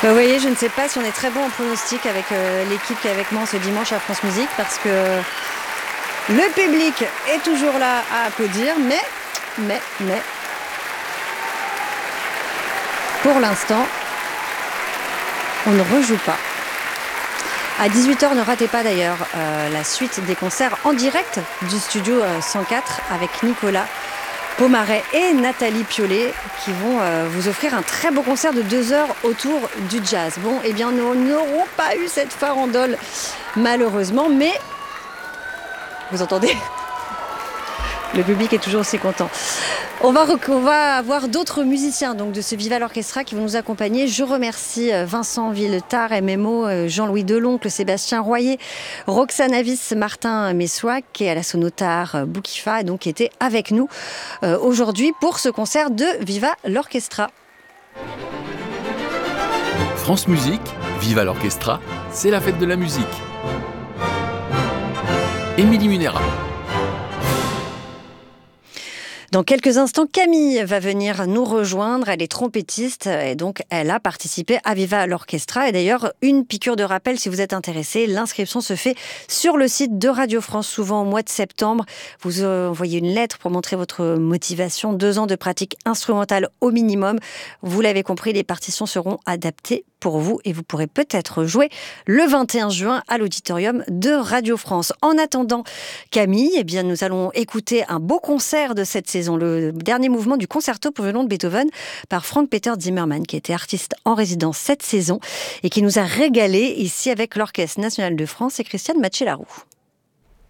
Vous voyez, je ne sais pas si on est très bon en pronostic avec l'équipe qui est avec moi ce dimanche à France Musique, parce que le public est toujours là à applaudir, mais, pour l'instant, on ne rejoue pas. À 18h, ne ratez pas d'ailleurs la suite des concerts en direct du studio 104 avec Nicolas Pomaret et Nathalie Piolet qui vont vous offrir un très beau concert de 2 heures autour du jazz. Bon, eh bien, nous n'aurons pas eu cette farandole malheureusement, mais vous entendez ? Le public est toujours aussi content. On va avoir d'autres musiciens donc, de ce Viva l'Orchestra qui vont nous accompagner. Je remercie Vincent Villetard, MMO, Jean-Louis Deloncle, Sébastien Royer, Roxane Avis, Martin Messouac et à la sonotar Boukifa, et donc qui étaient avec nous aujourd'hui pour ce concert de Viva l'Orchestra. France Musique, Viva l'Orchestra, c'est la fête de la musique. Émilie Munera. Dans quelques instants, Camille va venir nous rejoindre. Elle est trompettiste et donc elle a participé à Viva l'Orchestra. Et d'ailleurs, une piqûre de rappel si vous êtes intéressé. L'inscription se fait sur le site de Radio France, souvent au mois de septembre. Vous envoyez une lettre pour montrer votre motivation. 2 ans de pratique instrumentale au minimum. Vous l'avez compris, les partitions seront adaptées pour vous et vous pourrez peut-être jouer le 21 juin à l'auditorium de Radio France. En attendant, Camille, eh bien, nous allons écouter un beau concert de cette saison, le dernier mouvement du concerto pour violon de Beethoven par Frank-Peter Zimmermann, qui était artiste en résidence cette saison et qui nous a régalé ici avec l'Orchestre national de France et Christiane Matché-Laroux.